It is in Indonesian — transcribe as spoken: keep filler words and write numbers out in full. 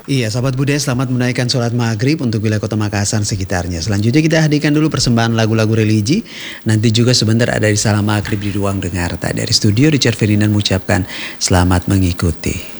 Iya, sahabat budaya selamat menunaikan sholat maghrib untuk wilayah kota Makassar sekitarnya. Selanjutnya kita hadirkan dulu persembahan lagu-lagu religi. Nanti juga sebentar ada di salam maghrib di ruang dengar. Tak dari studio Richard Ferdinand mengucapkan selamat mengikuti.